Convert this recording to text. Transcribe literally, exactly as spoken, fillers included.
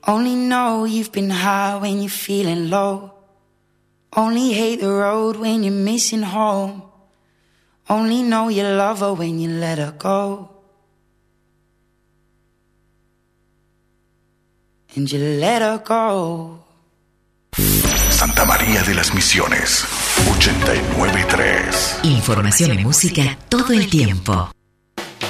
Only know you've been high when you're feeling low. Only hate the road when you're missing home. Only know you love her when you let her go. And you let her go. Santa María de las Misiones, ochenta y nueve punto tres. Información y música todo el tiempo.